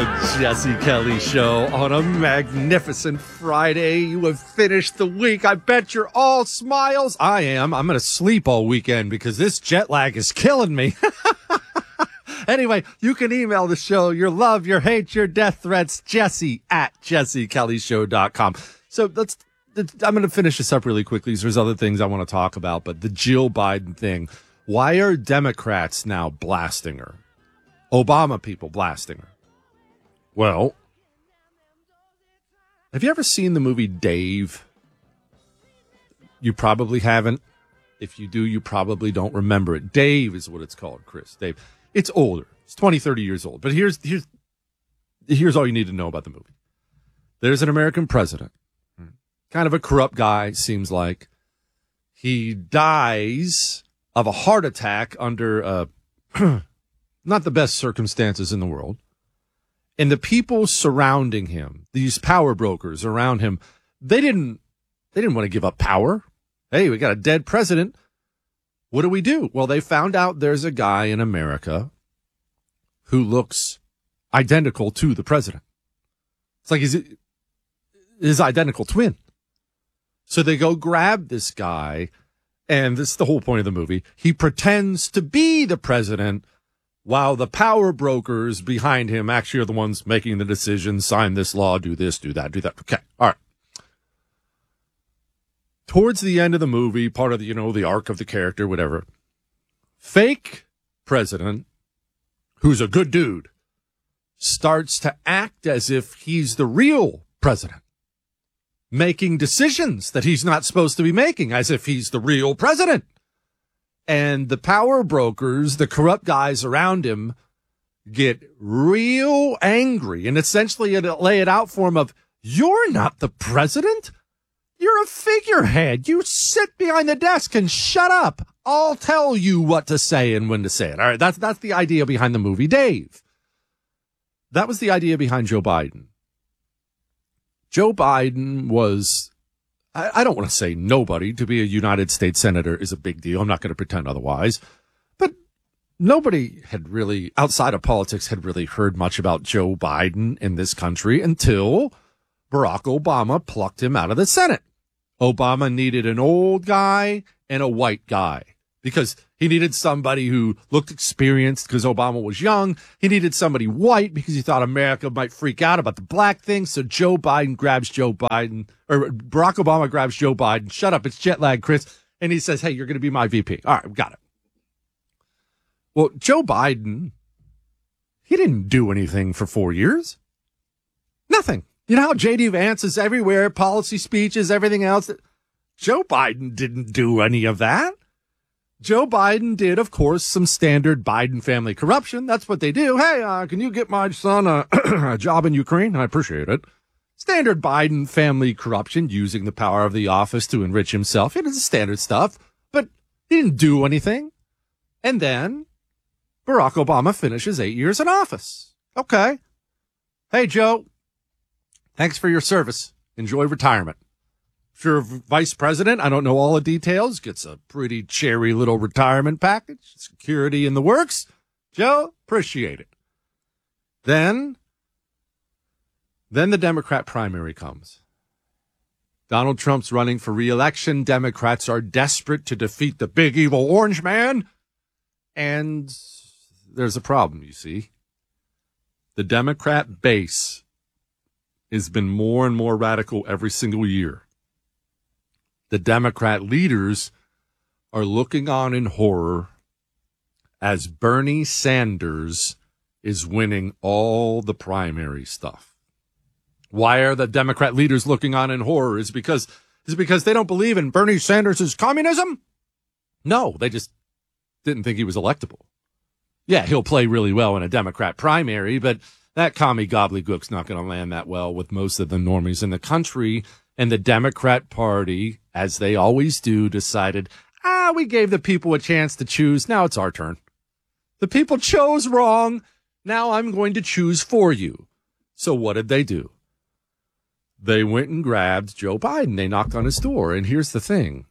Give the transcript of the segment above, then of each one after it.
The Jesse Kelly Show on a magnificent Friday. You have finished the week. I bet you're all smiles. I am. I'm going to sleep all weekend because this jet lag is killing me. Anyway, you can email the show your love, your hate, your death threats, jesse@jessekellyshow.com. So I'm going to finish this up really quickly. There's other things I want to talk about, but the Jill Biden thing. Why are Democrats now blasting her? Obama people blasting her. Well, have you ever seen the movie Dave? You probably haven't. If you do, you probably don't remember it. Dave is what it's called, Chris. Dave. It's older. It's 20, 30 years old. But here's all you need to know about the movie. There's an American president. Kind of a corrupt guy, seems like. He dies of a heart attack under not the best circumstances in the world. And the people surrounding him, these power brokers around him, they didn't want to give up power. Hey, we got a dead president. What do? Well, they found out there's a guy in America who looks identical to the president. It's like his identical twin. So they go grab this guy, and this is the whole point of the movie. He pretends to be the president, while the power brokers behind him actually are the ones making the decisions, sign this law, do this, do that, do that. Okay, all right. Towards the end of the movie, part of the, the arc of the character, whatever, fake president, who's a good dude, starts to act as if he's the real president, making decisions that he's not supposed to be making, as if he's the real president. And the power brokers, the corrupt guys around him, get real angry and essentially lay it out for him of, you're not the president. You're a figurehead. You sit behind the desk and shut up. I'll tell you what to say and when to say it. All right, that's the idea behind the movie Dave. That was the idea behind Joe Biden. Joe Biden was, I don't want to say nobody. To be a United States senator is a big deal. I'm not going to pretend otherwise. But nobody had really, outside of politics, had really heard much about Joe Biden in this country until Barack Obama plucked him out of the Senate. Obama needed an old guy and a white guy because he needed somebody who looked experienced because Obama was young. He needed somebody white because he thought America might freak out about the black thing. So Barack Obama grabs Joe Biden. Shut up. It's jet lag, Chris. And he says, hey, you're going to be my VP. All right, we got it. Well, Joe Biden, he didn't do anything for 4 years. Nothing. You know how J.D. Vance is everywhere, policy speeches, everything else? Joe Biden didn't do any of that. Joe Biden did, of course, some standard Biden family corruption. That's what they do. Hey, can you get my son a job in Ukraine? I appreciate it. Standard Biden family corruption, using the power of the office to enrich himself. It is standard stuff, but he didn't do anything. And then Barack Obama finishes 8 years in office. Okay. Hey, Joe. Thanks for your service. Enjoy retirement. Sure, vice president, I don't know all the details, gets a pretty cherry little retirement package, security in the works. Joe, appreciate it. Then the Democrat primary comes. Donald Trump's running for re-election. Democrats are desperate to defeat the big evil orange man. And there's a problem, you see. The Democrat base has been more and more radical every single year. The Democrat leaders are looking on in horror as Bernie Sanders is winning all the primary stuff. Why are the Democrat leaders looking on in horror? Is because they don't believe in Bernie Sanders' communism? No, they just didn't think he was electable. Yeah, he'll play really well in a Democrat primary, but that commie gobbledygook's not going to land that well with most of the normies in the country. And the Democrat Party, as they always do, decided, we gave the people a chance to choose. Now it's our turn. The people chose wrong. Now I'm going to choose for you. So what did they do? They went and grabbed Joe Biden. They knocked on his door. And here's the thing.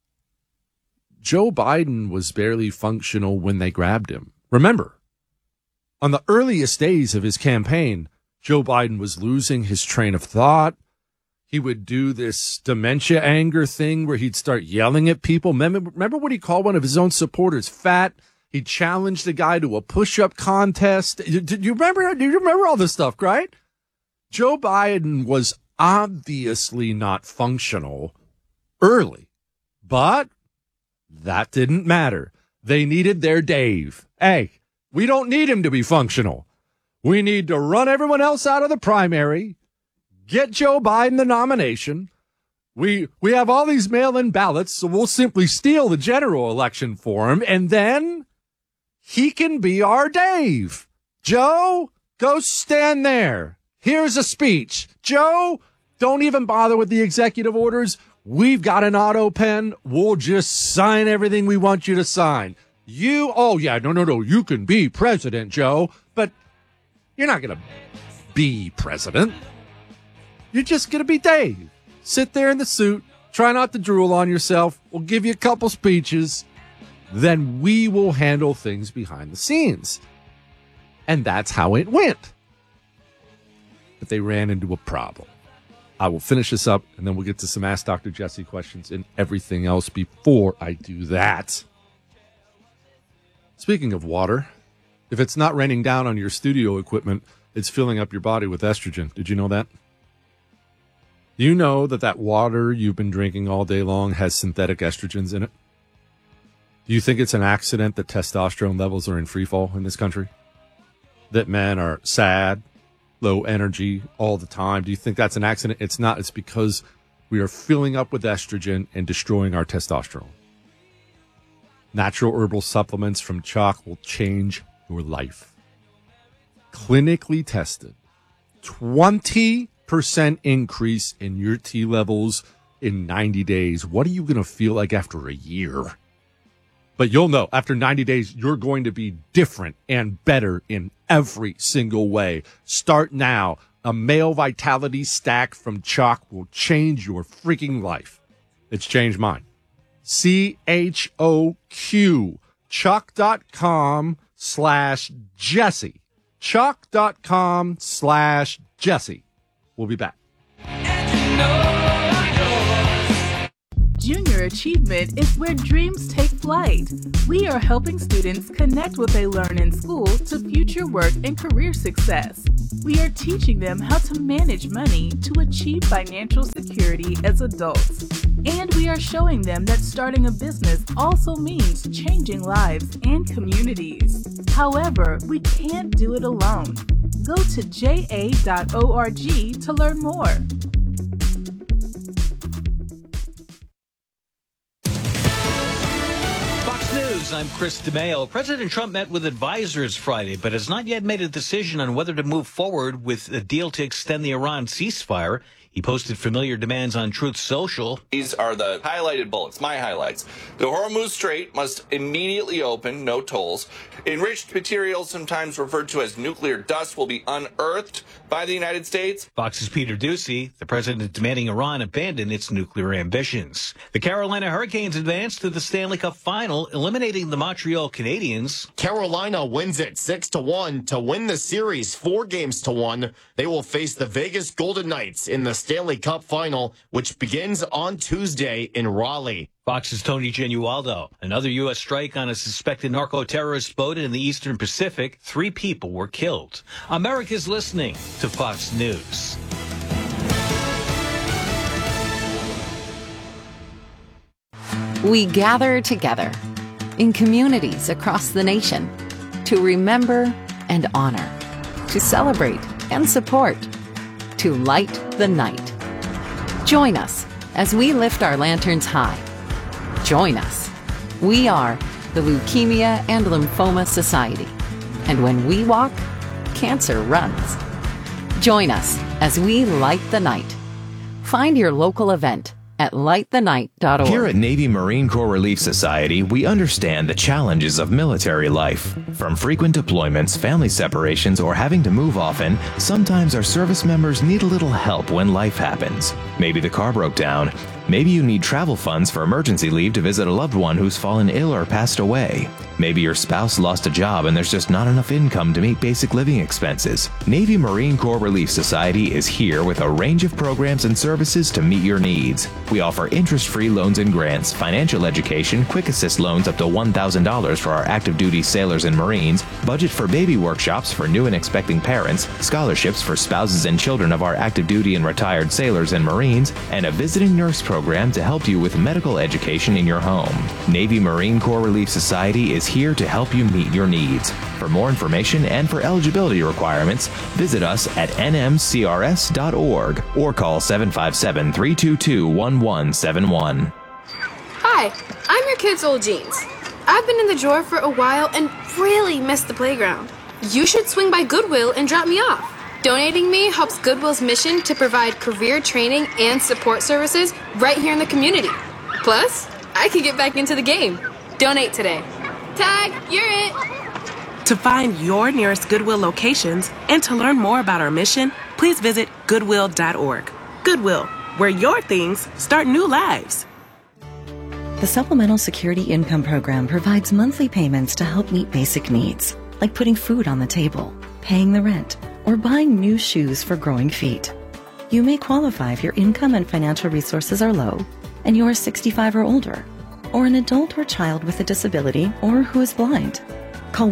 Joe Biden was barely functional when they grabbed him. Remember, on the earliest days of his campaign, Joe Biden was losing his train of thought. He would do this dementia anger thing where he'd start yelling at people. Remember when he called one of his own supporters fat? He challenged the guy to a push-up contest. Do you remember all this stuff, right? Joe Biden was obviously not functional early, but that didn't matter. They needed their Dave. Hey, we don't need him to be functional. We need to run everyone else out of the primary, get Joe Biden the nomination. We have all these mail-in ballots, so we'll simply steal the general election for him, and then he can be our Dave. Joe, go stand there. Here's a speech. Joe, don't even bother with the executive orders. We've got an auto pen. We'll just sign everything we want you to sign. No, you can be president, Joe, but you're not going to be president. You're just going to be Dave. Sit there in the suit. Try not to drool on yourself. We'll give you a couple speeches. Then we will handle things behind the scenes. And that's how it went. But they ran into a problem. I will finish this up, and then we'll get to some Ask Dr. Jesse questions and everything else before I do that. Speaking of water, if it's not raining down on your studio equipment, it's filling up your body with estrogen. Did you know that? You know that water you've been drinking all day long has synthetic estrogens in it? Do you think it's an accident that testosterone levels are in free fall in this country? That men are sad, low energy all the time? Do you think that's an accident? It's not. It's because we are filling up with estrogen and destroying our testosterone. Natural herbal supplements from Choq will change your life. Clinically tested. 20% increase in your T levels in 90 days. What are you going to feel like after a year? But you'll know after 90 days, you're going to be different and better in every single way. Start now. A male vitality stack from Choq will change your freaking life. It's changed mine. CHOQ. Choq.com/Jesse. Choq.com/Jesse. We'll be back. Junior Achievement is where dreams take flight. We are helping students connect what they learn in school to future work and career success. We are teaching them how to manage money to achieve financial security as adults. And we are showing them that starting a business also means changing lives and communities. However, we can't do it alone. Go to ja.org to learn more. News. I'm Chris DeMeo. President Trump met with advisors Friday, but has not yet made a decision on whether to move forward with a deal to extend the Iran ceasefire. He posted familiar demands on Truth Social. These are the highlighted bullets, my highlights. The Hormuz Strait must immediately open, no tolls. Enriched materials, sometimes referred to as nuclear dust, will be unearthed by the United States. Fox's Peter Doocy, the president demanding Iran abandon its nuclear ambitions. The Carolina Hurricanes advanced to the Stanley Cup final, eliminating the Montreal Canadiens. Carolina wins it 6-1 to win the series 4-1. They will face the Vegas Golden Knights in the Stanley Cup final, which begins on Tuesday in Raleigh. Fox's Tony Genualdo. Another U.S. strike on a suspected narco-terrorist boat in the Eastern Pacific. 3 people were killed. America's listening to Fox News. We gather together in communities across the nation to remember and honor, to celebrate and support, to light the night. Join us as we lift our lanterns high. Join us. We are the Leukemia and Lymphoma Society. And when we walk, cancer runs. Join us as we light the night. Find your local event at lightthenight.org. Here at Navy Marine Corps Relief Society, we understand the challenges of military life. From frequent deployments, family separations, or having to move often, sometimes our service members need a little help when life happens. Maybe the car broke down. Maybe you need travel funds for emergency leave to visit a loved one who's fallen ill or passed away. Maybe your spouse lost a job and there's just not enough income to meet basic living expenses. Navy Marine Corps Relief Society is here with a range of programs and services to meet your needs. We offer interest-free loans and grants, financial education, quick assist loans up to $1,000 for our active duty sailors and Marines, budget for baby workshops for new and expecting parents, scholarships for spouses and children of our active duty and retired sailors and Marines, and a visiting nurse program to help you with medical education in your home. Navy Marine Corps Relief Society is here to help you meet your needs. For more information and for eligibility requirements, visit us at nmcrs.org or call 757-322-1171. Hi, I'm your kid's old jeans. I've been in the drawer for a while and really missed the playground. You should swing by Goodwill and drop me off. Donating me helps Goodwill's mission to provide career training and support services right here in the community. Plus, I can get back into the game. Donate today. Tag, you're it. To find your nearest Goodwill locations and to learn more about our mission, please visit goodwill.org. Goodwill, where your things start new lives. The Supplemental Security Income Program provides monthly payments to help meet basic needs, like putting food on the table, paying the rent, or buying new shoes for growing feet. You may qualify if your income and financial resources are low and you are 65 or older, or an adult or child with a disability or who is blind. Call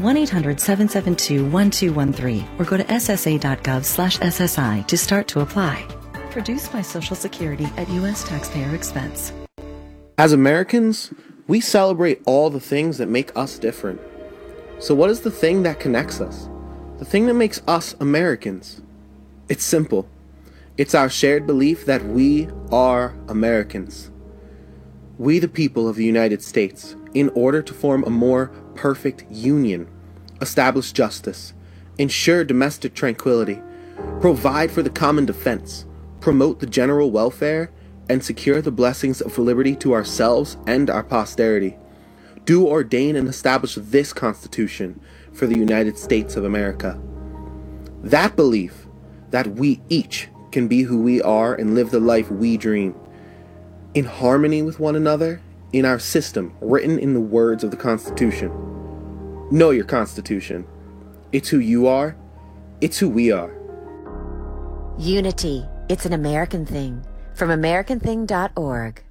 1-800-772-1213 or go to ssa.gov/SSI to start to apply. Produced by Social Security at U.S. taxpayer expense. As Americans, we celebrate all the things that make us different. So what is the thing that connects us? The thing that makes us Americans? It's simple. It's our shared belief that we are Americans. We, the people of the United States, in order to form a more perfect union, establish justice, ensure domestic tranquility, provide for the common defense, promote the general welfare, and secure the blessings of liberty to ourselves and our posterity, do ordain and establish this Constitution for the United States of America. That belief that we each can be who we are and live the life we dream, in harmony with one another, in our system written in the words of the Constitution. Know your Constitution. It's who you are. It's who we are. Unity. It's an American thing. From AmericanThing.org.